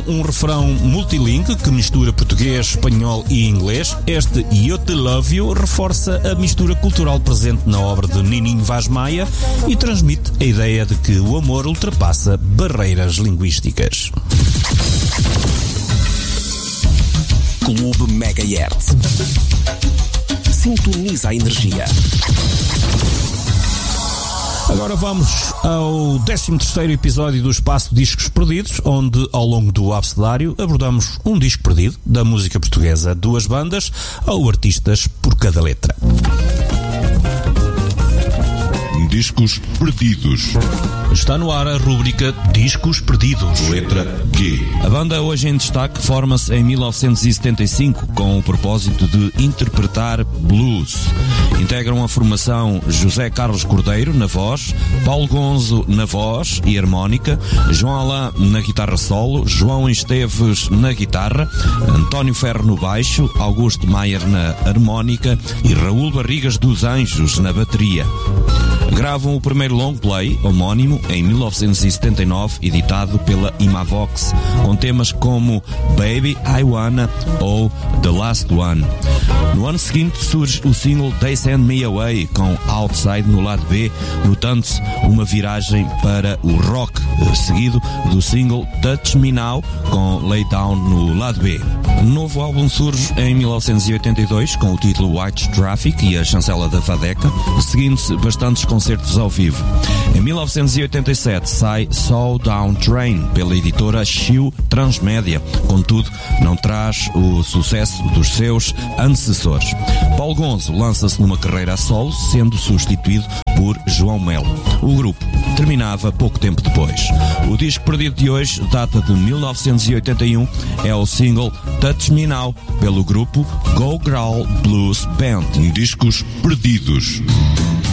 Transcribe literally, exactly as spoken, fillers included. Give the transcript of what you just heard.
Com um refrão multilingüe que mistura português, espanhol e inglês, este Eu Te Love You reforça a mistura cultural presente na obra de Nininho Vaz Maia e transmite a ideia de que o amor ultrapassa barreiras linguísticas. Clube Megahertz. Sintoniza a energia. Agora vamos ao décimo terceiro episódio do Espaço Discos Perdidos, onde ao longo do abecedário abordamos um disco perdido da música portuguesa, duas bandas ou artistas por cada letra. Discos Perdidos. Está no ar a rúbrica Discos Perdidos. Letra G. A banda hoje em destaque forma-se em mil novecentos e setenta e cinco com o propósito de interpretar blues. Integram a formação José Carlos Cordeiro na voz, Paulo Gonzo na voz e harmónica, João Alain na guitarra solo, João Esteves na guitarra, António Ferro no baixo, Augusto Maier na harmónica e Raul Barrigas dos Anjos na bateria. Gravam o primeiro long play, homónimo, em mil novecentos e setenta e nove, editado pela Imavox, com temas como Baby I Wanna ou The Last One. No ano seguinte surge o single They Send Me Away, com Outside no lado B, notando-se uma viragem para o rock, seguido do single Touch Me Now, com Lay Down no lado B. O novo álbum surge em mil novecentos e oitenta e dois, com o título White Traffic e a chancela da Fadeca, seguindo-se bastantes concertos ao vivo. Em mil novecentos e oitenta e sete sai Soul Down Train pela editora Chiu Transmédia, contudo não traz o sucesso dos seus antecessores. Paulo Gonzo lança-se numa carreira a solo, sendo substituído por João Melo. O grupo terminava pouco tempo depois. O disco perdido de hoje data de mil novecentos e oitenta e um, é o single Touch Me Now pelo grupo Go Growl Blues Band. Discos Perdidos.